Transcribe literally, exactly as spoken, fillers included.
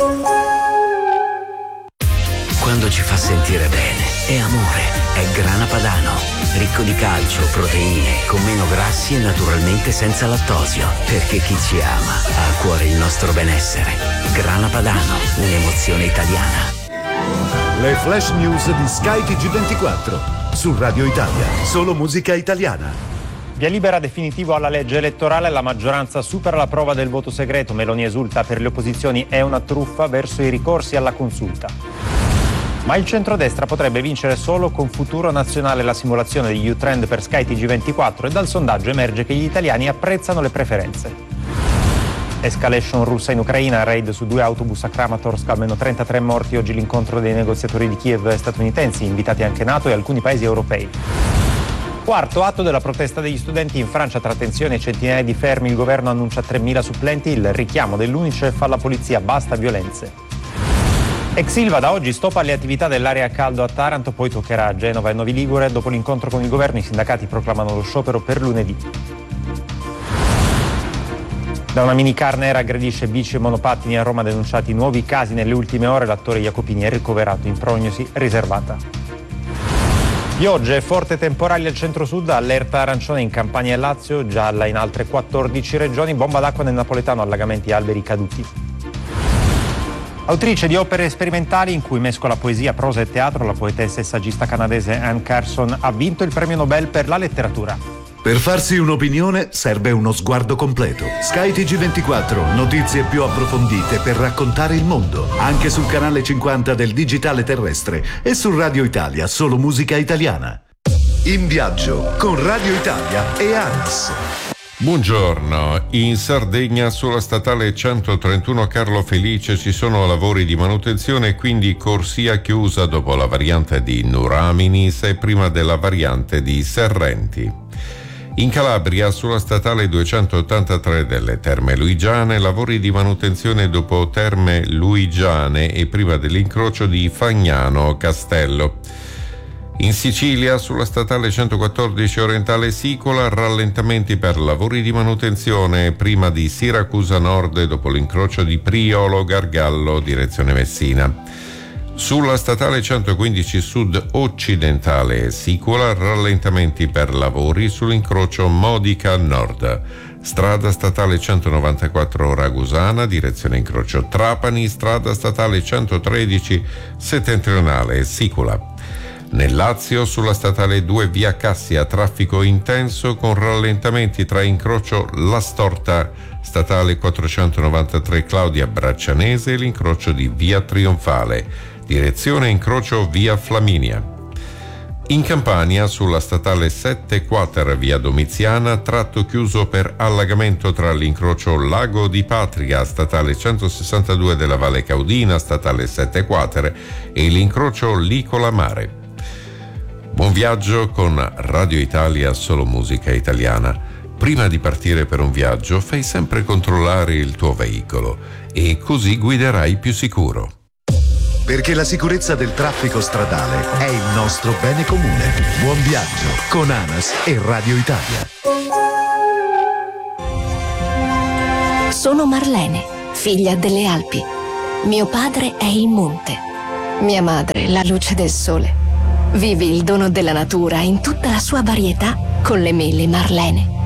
Quando ci fa sentire bene, è amore, è Grana Padano. Ricco di calcio, proteine, con meno grassi e naturalmente senza lattosio. Perché chi ci ama ha a cuore il nostro benessere. Grana Padano, un'emozione italiana. Le flash news di Sky T G ventiquattro. Su Radio Italia, solo musica italiana. Via libera definitivo alla legge elettorale, la maggioranza supera la prova del voto segreto. Meloni esulta: per le opposizioni è una truffa, verso i ricorsi alla consulta. Ma il centrodestra potrebbe vincere solo con Futuro Nazionale, la simulazione di U-Trend per Sky T G ventiquattro, e dal sondaggio emerge che gli italiani apprezzano le preferenze. Escalation russa in Ucraina, raid su due autobus a Kramatorsk, almeno trentatré morti. Oggi l'incontro dei negoziatori di Kiev statunitensi, invitati anche NATO e alcuni paesi europei. Quarto atto della protesta degli studenti in Francia, tra tensioni e centinaia di fermi. Il governo annuncia tremila supplenti, il richiamo dell'Unicef alla polizia: basta violenze. Ex Ilva, da oggi stop alle attività dell'area a caldo a Taranto, poi toccherà a Genova e Novi Ligure. Dopo l'incontro con il governo, i sindacati proclamano lo sciopero per lunedì. Da una minicar nera aggredisce bici e monopattini a Roma, denunciati nuovi casi nelle ultime ore. L'attore Jacopini è ricoverato in prognosi riservata. Piogge e forte temporali al centro-sud, allerta arancione in Campania e Lazio, gialla in altre quattordici regioni, bomba d'acqua nel napoletano, allagamenti e alberi caduti. Autrice di opere sperimentali in cui mescola poesia, prosa e teatro, la poetessa e saggista canadese Anne Carson ha vinto il premio Nobel per la letteratura. Per farsi un'opinione serve uno sguardo completo. Sky T G ventiquattro, notizie più approfondite per raccontare il mondo. Anche sul canale cinquanta del digitale terrestre e su Radio Italia, solo musica italiana. In viaggio con Radio Italia e ANAS. Buongiorno, in Sardegna sulla statale centotrentuno Carlo Felice ci sono lavori di manutenzione e quindi corsia chiusa dopo la variante di Nuraminis e prima della variante di Serrenti. In Calabria sulla statale duecentottantatré delle Terme Luigiane, lavori di manutenzione dopo Terme Luigiane e prima dell'incrocio di Fagnano Castello. In Sicilia sulla statale centoquattordici Orientale Sicola, rallentamenti per lavori di manutenzione prima di Siracusa Nord e dopo l'incrocio di Priolo Gargallo direzione Messina. Sulla statale centoquindici Sud Occidentale Sicola, rallentamenti per lavori sull'incrocio Modica Nord. Strada statale centonovantaquattro Ragusana, direzione incrocio Trapani, strada statale centotredici Settentrionale Sicola. Nel Lazio sulla statale due via Cassia, traffico intenso con rallentamenti tra incrocio La Storta, statale quattrocentonovantatré Claudia Braccianese e l'incrocio di via Trionfale, direzione incrocio via Flaminia. In Campania sulla statale sette Quater via Domiziana, tratto chiuso per allagamento tra l'incrocio Lago di Patria, statale centosessantadue della Valle Caudina, statale sette Quater e l'incrocio Licola Mare. Buon viaggio con Radio Italia, solo musica italiana. Prima di partire per un viaggio, fai sempre controllare il tuo veicolo e così guiderai più sicuro. Perché la sicurezza del traffico stradale è il nostro bene comune. Buon viaggio con ANAS e Radio Italia. Sono Marlene, figlia delle Alpi. Mio padre è il monte. Mia madre, la luce del sole. Vivi il dono della natura in tutta la sua varietà con le mele Marlene.